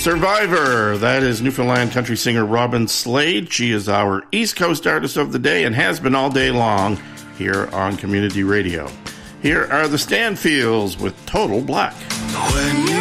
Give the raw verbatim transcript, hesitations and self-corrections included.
Survivor. That is Newfoundland country singer Robin Slade. She is our East Coast artist of the day and has been all day long here on Community Radio. Here are the Stanfields with Total Black. When you